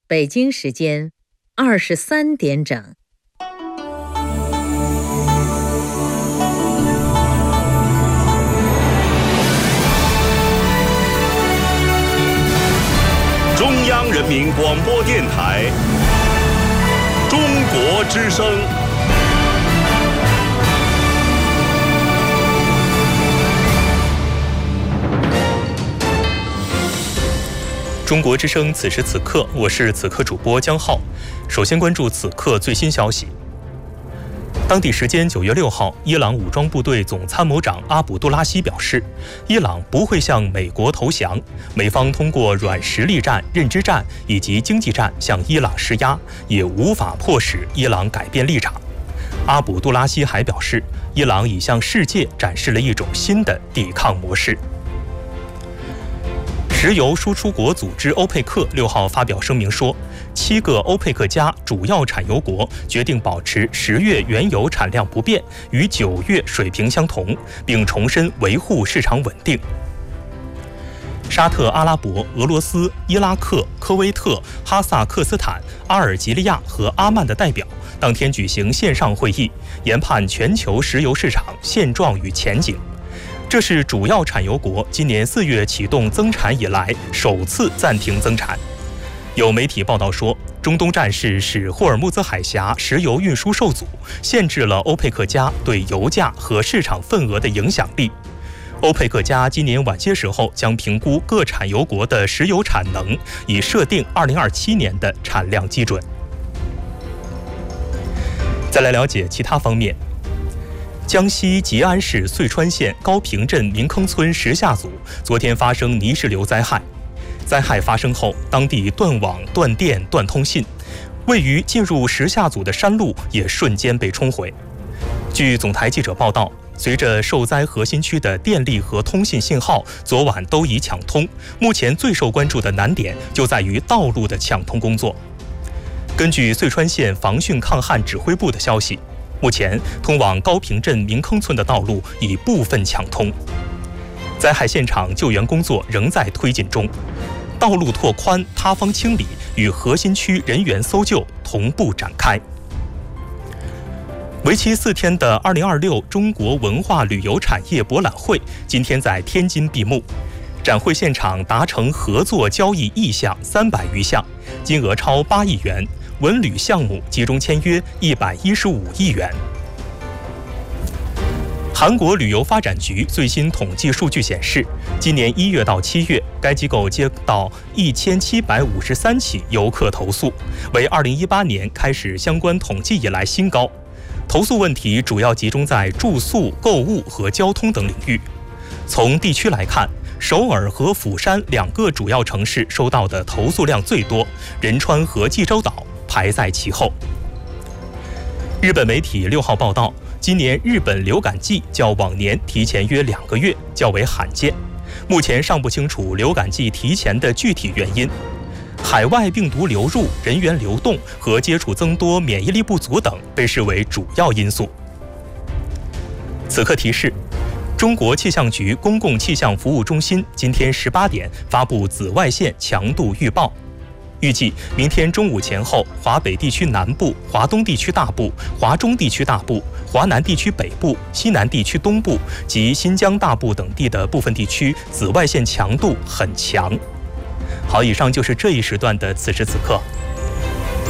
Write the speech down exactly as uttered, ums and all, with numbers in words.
北京时间二十三点整。 中央人民广播电台中国之声。 中国之声，此时此刻，我是此刻主播江浩。首先关注此刻最新消息。当地时间九月六号，伊朗武装部队总参谋长阿卜杜拉希表示，伊朗不会向美国投降，美方通过软实力战、认知战以及经济战向伊朗施压，也无法迫使伊朗改变立场。阿卜杜拉希还表示，伊朗已向世界展示了一种新的抵抗模式。石油输出国组织欧佩克六号发表声明说，七个欧佩克加主要产油国决定保持十月原油产量不变，与九月水平相同，并重申维护市场稳定。沙特阿拉伯、俄罗斯、伊拉克、科威特、哈萨克斯坦、阿尔及利亚和阿曼的代表当天举行线上会议，研判全球石油市场现状与前景。这是主要产油国今年四月启动增产以来首次暂停增产。有媒体报道说，中东战事使霍尔木兹海峡石油运输受阻，限制了欧佩克加对油价和市场份额的影响力。欧佩克加今年晚些时候将评估各产油国的石油产能，以设定二零二七年的产量基准。再来了解其他方面。江西吉安市遂川县高坪镇明坑村石下组昨天发生泥石流灾害。灾害发生后，当地断网、断电、断通信，位于进入石下组的山路也瞬间被冲毁。据总台记者报道，随着受灾核心区的电力和通信信号昨晚都已抢通，目前最受关注的难点就在于道路的抢通工作。根据遂川县防汛抗旱指挥部的消息，目前通往高坪镇明坑村的道路已部分抢通，灾害现场救援工作仍在推进中，道路拓宽、塌方清理与核心区人员搜救同步展开。为期四天的二零二六中国文化旅游产业博览会今天在天津闭幕，展会现场达成合作交易意向三百余项，金额超八亿元。文旅项目集中签约一百一十五亿元。韩国旅游发展局最新统计数据显示，今年一月到七月，该机构接到一千七百五十三起游客投诉，为二零一八年开始相关统计以来新高。投诉问题主要集中在住宿、购物和交通等领域。从地区来看，首尔和釜山两个主要城市收到的投诉量最多，仁川和济州岛排在其后。日本媒体六号报道，今年日本流感季较往年提前约两个月，较为罕见。目前尚不清楚流感季提前的具体原因。海外病毒流入、人员流动和接触增多、免疫力不足等被视为主要因素。此刻提示，中国气象局公共气象服务中心今天十八点发布紫外线强度预报。预计明天中午前后，华北地区南部、华东地区大部、华中地区大部、华南地区北部、西南地区东部及新疆大部等地的部分地区紫外线强度很强。好，以上就是这一时段的此时此刻。